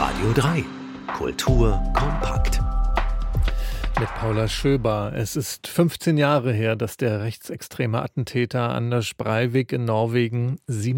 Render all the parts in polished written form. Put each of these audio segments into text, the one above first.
Radio 3. Kultur kompakt. Mit Paula Schöber. Es ist 15 Jahre her, dass der rechtsextreme Attentäter Anders Breivik in Norwegen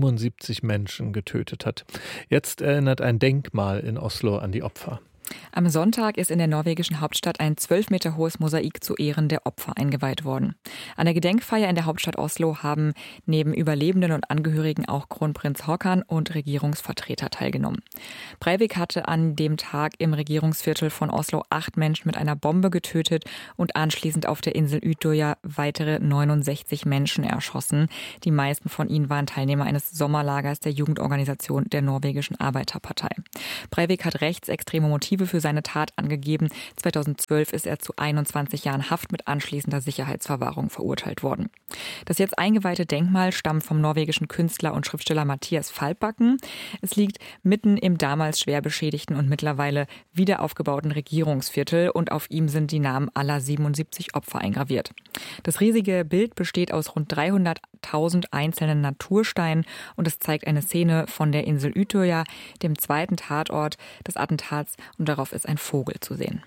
77 Menschen getötet hat. Jetzt erinnert ein Denkmal in Oslo an die Opfer. Am Sonntag ist in der norwegischen Hauptstadt ein 12 Meter hohes Mosaik zu Ehren der Opfer eingeweiht worden. An der Gedenkfeier in der Hauptstadt Oslo haben neben Überlebenden und Angehörigen auch Kronprinz Haakon und Regierungsvertreter teilgenommen. Breivik hatte an dem Tag im Regierungsviertel von Oslo 8 Menschen mit einer Bombe getötet und anschließend auf der Insel Utøya weitere 69 Menschen erschossen. Die meisten von ihnen waren Teilnehmer eines Sommerlagers der Jugendorganisation der norwegischen Arbeiterpartei. Breivik hat rechtsextreme Motive für seine Tat angegeben. 2012 ist er zu 21 Jahren Haft mit anschließender Sicherheitsverwahrung verurteilt worden. Das jetzt eingeweihte Denkmal stammt vom norwegischen Künstler und Schriftsteller Mathias Falkbakken. Es liegt mitten im damals schwer beschädigten und mittlerweile wieder aufgebauten Regierungsviertel und auf ihm sind die Namen aller 77 Opfer eingraviert. Das riesige Bild besteht aus rund 300.000 einzelnen Natursteinen und es zeigt eine Szene von der Insel Utøya, dem zweiten Tatort des Attentats, und darauf ist ein Vogel zu sehen.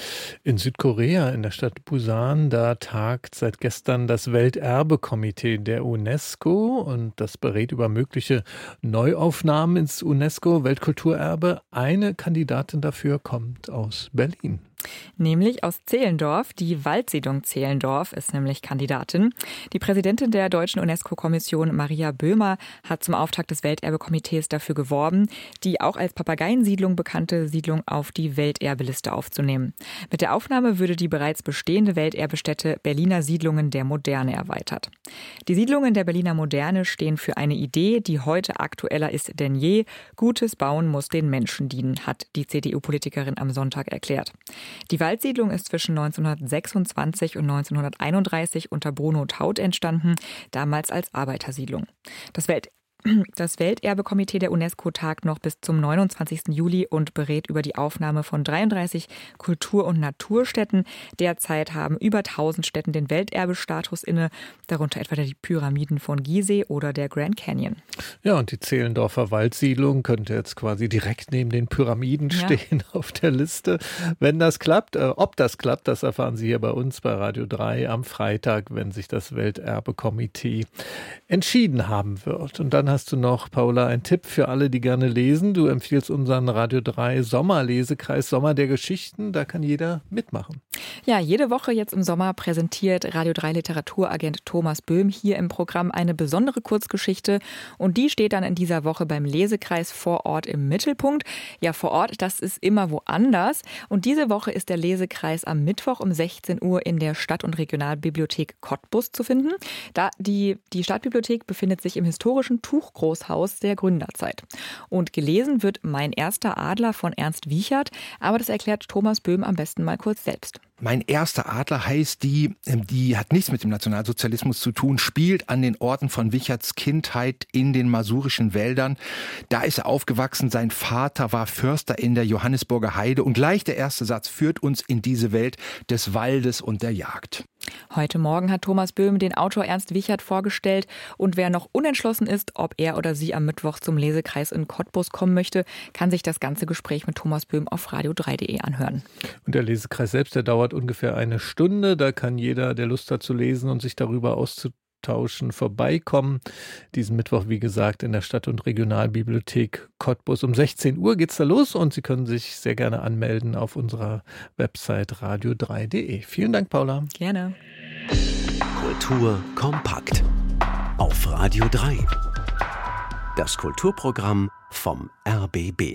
In Südkorea, in der Stadt Busan, da tagt seit gestern das Welterbekomitee der UNESCO und das berät über mögliche Neuaufnahmen ins UNESCO-Weltkulturerbe. Eine Kandidatin dafür kommt aus Berlin. Nämlich aus Zehlendorf. Die Waldsiedlung Zehlendorf ist nämlich Kandidatin. Die Präsidentin der deutschen UNESCO-Kommission, Maria Böhmer, hat zum Auftakt des Welterbekomitees dafür geworben, die auch als Papageiensiedlung bekannte Siedlung auf die Welterbeliste aufzunehmen. Mit der Aufnahme würde die bereits bestehende Welterbestätte Berliner Siedlungen der Moderne erweitert. Die Siedlungen der Berliner Moderne stehen für eine Idee, die heute aktueller ist denn je. Gutes Bauen muss den Menschen dienen, hat die CDU-Politikerin am Sonntag erklärt. Die Waldsiedlung ist zwischen 1926 und 1931 unter Bruno Taut entstanden, damals als Arbeitersiedlung. Das Welterbekomitee der UNESCO tagt noch bis zum 29. Juli und berät über die Aufnahme von 33 Kultur- und Naturstätten. Derzeit haben über 1000 Stätten den Welterbestatus inne, darunter etwa die Pyramiden von Gizeh oder der Grand Canyon. Ja, und die Zehlendorfer Waldsiedlung könnte jetzt quasi direkt neben den Pyramiden stehen auf der Liste. Wenn das klappt, ob das klappt, das erfahren Sie hier bei uns bei Radio 3 am Freitag, wenn sich das Welterbekomitee entschieden haben wird. Und dann hast du noch, Paula, einen Tipp für alle, die gerne lesen. Du empfiehlst unseren Radio 3 Sommerlesekreis Sommer der Geschichten. Da kann jeder mitmachen. Ja, jede Woche jetzt im Sommer präsentiert Radio 3 Literaturagent Thomas Böhm hier im Programm eine besondere Kurzgeschichte. Und die steht dann in dieser Woche beim Lesekreis vor Ort im Mittelpunkt. Ja, vor Ort, das ist immer woanders. Und diese Woche ist der Lesekreis am Mittwoch um 16 Uhr in der Stadt- und Regionalbibliothek Cottbus zu finden. Die Stadtbibliothek befindet sich im historischen Tuchgroßhaus der Gründerzeit. Und gelesen wird Mein erster Adler von Ernst Wiechert, aber das erklärt Thomas Böhm am besten mal kurz selbst. Mein erster Adler heißt die hat nichts mit dem Nationalsozialismus zu tun, spielt an den Orten von Wicherts Kindheit in den masurischen Wäldern. Da ist er aufgewachsen, sein Vater war Förster in der Johannisburger Heide und gleich der erste Satz führt uns in diese Welt des Waldes und der Jagd. Heute Morgen hat Thomas Böhm den Autor Ernst Wiechert vorgestellt und wer noch unentschlossen ist, ob er oder sie am Mittwoch zum Lesekreis in Cottbus kommen möchte, kann sich das ganze Gespräch mit Thomas Böhm auf radio3.de anhören. Und der Lesekreis selbst, der dauert ungefähr eine Stunde. Da kann jeder, der Lust hat zu lesen und sich darüber auszutauschen, vorbeikommen. Diesen Mittwoch, wie gesagt, in der Stadt- und Regionalbibliothek Cottbus. Um 16 Uhr geht's da los und Sie können sich sehr gerne anmelden auf unserer Website radio3.de. Vielen Dank, Paula. Gerne. Kultur kompakt. Auf Radio 3. Das Kulturprogramm vom RBB.